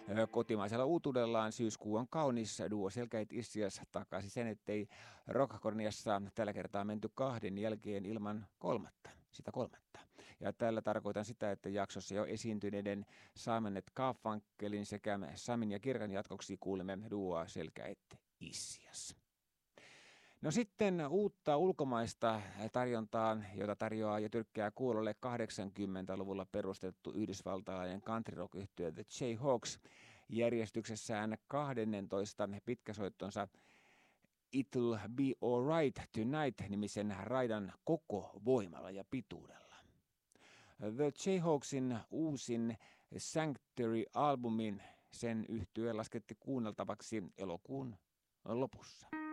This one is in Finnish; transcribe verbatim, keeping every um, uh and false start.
Kotimaisella uutuudellaan Syyskuu on kaunis, duo Selkäit Issias takaisin sen, ettei Rockkorniassa tällä kertaa menty kahden jälkeen ilman kolmatta, sitä kolmatta. Ja tällä tarkoitan sitä, että jaksossa jo esiintyneiden Samenet Kaafankelin sekä Samin ja Kirkan jatkoksi kuulemme duoa Selkäit Issias. No sitten uutta ulkomaista tarjontaa, jota tarjoaa ja tyrkkää kuulolle kahdeksankymmentäluvulla perustettu yhdysvaltalainen country rock-yhtye The Jayhawks järjestyksessään kahdennentoista pitkäsoittonsa It'll Be Alright Tonight-nimisen raidan koko voimalla ja pituudella. The Jayhawksin uusin Sanctuary-albumin sen yhtye lasketti kuunneltavaksi elokuun lopussa.